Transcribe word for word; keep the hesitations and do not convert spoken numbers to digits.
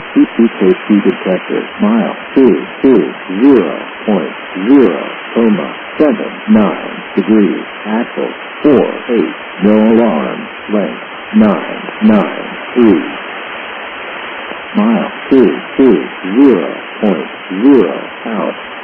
E K G detector. Mile two two zero point zero comma seven nine degrees. Axle four eight. No alarm. Length nine nine three. Mile two two zero point zero